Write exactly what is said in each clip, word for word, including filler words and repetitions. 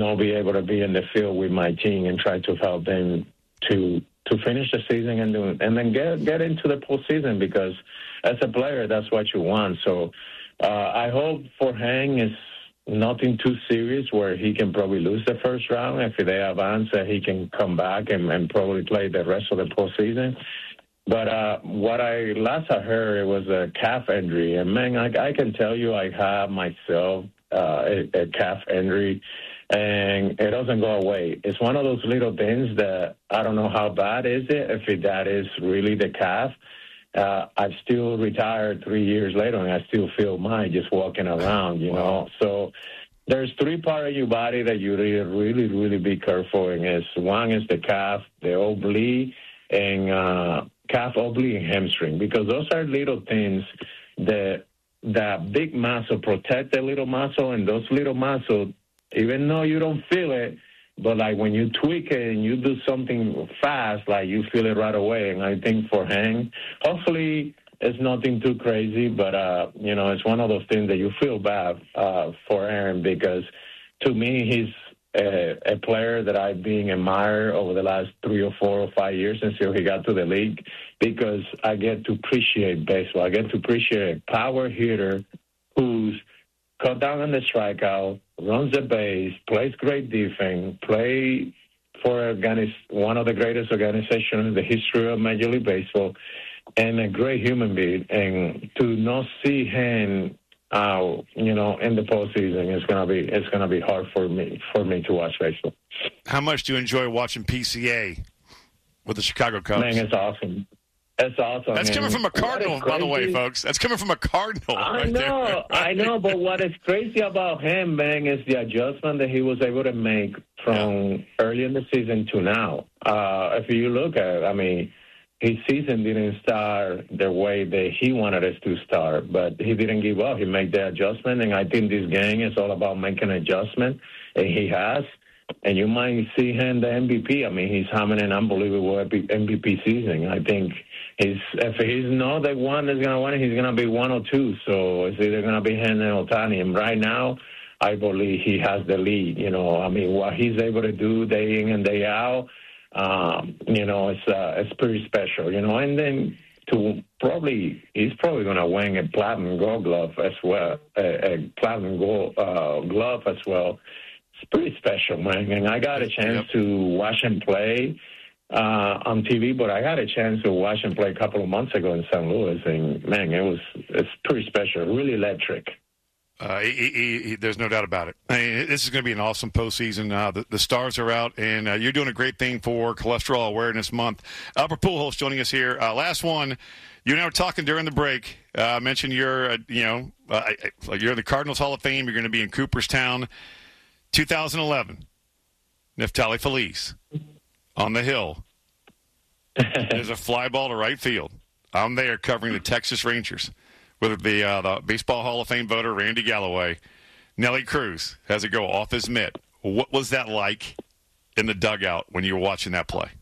not be able to be in the field with my team and try to help them to to finish the season and do, and then get get into the postseason, because as a player, that's what you want. So uh, I hope for Hank it's nothing too serious where he can probably lose the first round. If they advance, uh, he can come back and, and probably play the rest of the postseason. But uh, what I last I heard, it was a calf injury. And, man, I, I can tell you I have myself uh, a, a calf injury, and it doesn't go away. It's one of those little things that I don't know how bad is it, if it, that is really the calf. Uh, I've still retired three years later, and I still feel mine just walking around, you know. So there's three parts of your body that you really, really, really be careful in. Is one is the calf, the oblique, and uh, calf oblique and hamstring, because those are little things that that big muscle protect the little muscle, and those little muscles, even though you don't feel it, but like when you tweak it and you do something fast, like you feel it right away. And I think for Hank, hopefully it's nothing too crazy, but, uh, you know, it's one of those things that you feel bad uh, for Aaron, because to me, he's a, a player that I've been admired over the last three or four or five years until he got to the league, because I get to appreciate baseball. I get to appreciate a power hitter who's cut down on the strikeout, runs the base, plays great defense, play for organiz- one of the greatest organizations in the history of Major League Baseball, and a great human being. And to not see him out, you know, in the postseason is gonna be it's gonna be hard for me for me to watch baseball. How much do you enjoy watching P C A with the Chicago Cubs? Man, it's awesome. That's awesome. That's coming from a Cardinal, by the way, folks. That's coming from a Cardinal. I right know, there. I know, but what is crazy about him, man, is the adjustment that he was able to make from yeah. early in the season to now. Uh, if you look at it, I mean, his season didn't start the way that he wanted us to start, but he didn't give up. He made the adjustment, and I think this game is all about making adjustment, and he has. And you might see him the M V P. I mean, he's having an unbelievable M V P season. I think he's if he's not the one that's going to win, he's going to be one or two. So it's either going to be him or Ohtani. And right now, I believe he has the lead. You know, I mean, what he's able to do day in and day out, um, you know, it's uh, it's pretty special. You know, and then to probably he's probably going to win a platinum gold glove as well, a, a platinum gold uh, glove as well. It's pretty special, man. And I got a chance yep. to watch him play uh, on T V, but I had a chance to watch him play a couple of months ago in Saint Louis, and man, it was it's pretty special, really electric. Uh, he, he, he, there's no doubt about it. I mean, this is going to be an awesome postseason. Uh, the, the stars are out, and uh, you're doing a great thing for Cholesterol Awareness Month. Albert Pujols joining us here. Uh, last one, you and I were talking during the break. Uh, I mentioned you're, uh, you know, uh, you're in the Cardinals Hall of Fame. You're going to be in Cooperstown. two thousand eleven, Neftali Feliz on the hill. There's a fly ball to right field. I'm there covering the Texas Rangers with the, uh, the Baseball Hall of Fame voter, Randy Galloway. Nelly Cruz has it go off his mitt. What was that like in the dugout when you were watching that play?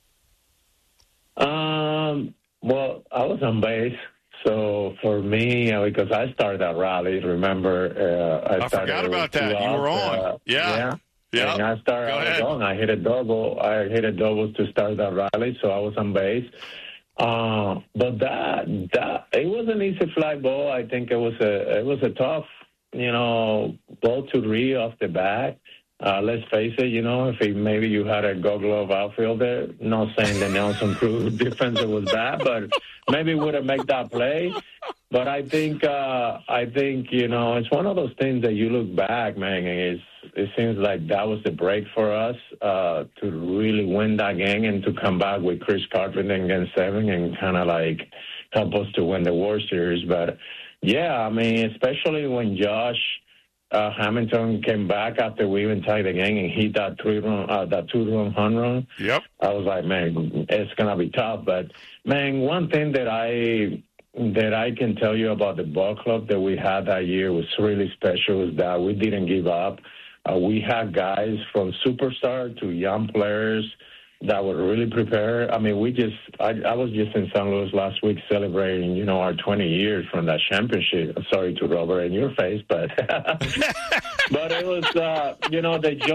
Um. Well, I was on base. So for me, uh, because I started at Raleigh, remember? Uh, I, I forgot about that. You were on. Uh, yeah. Yeah. Yeah. And I started Go ahead. going. I hit a double. I hit a double to start at Raleigh, so I was on base. Uh, but that that it was an easy fly ball. I think it was a it was a tough, you know, ball to read off the bat. Uh, let's face it, you know, if it, maybe you had a Gold Glove outfielder, not saying that Nelson Cruz defense was bad, but maybe would have made that play. But I think, uh, I think, you know, it's one of those things that you look back, man, and it's, it seems like that was the break for us uh, to really win that game and to come back with Chris Carpenter in game seven and kind of like help us to win the World Series. But, yeah, I mean, especially when Josh Uh, Hamilton came back after we even tied the game and hit that three run, uh, that two run home run. Yep. I was like, man, it's gonna be tough. But man, one thing that I that I can tell you about the ball club that we had that year was really special. Is that we didn't give up. Uh, we had guys from superstar to young players that were really prepared. I mean, we just, I, I was just in Saint Louis last week celebrating, you know, our twenty years from that championship. Sorry to rub it in your face, but, but it was, uh, you know, the